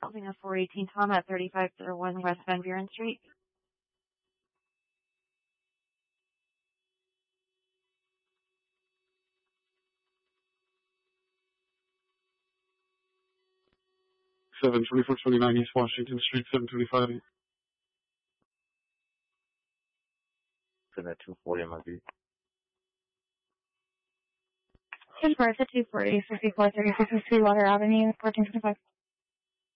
Building a 418 Tom at 3501 West Van Buren Street. Seven 2429 East Washington Street, 725. Send that 240 MIB. Converse at 240, 5436 Sweetwater Avenue, 1425.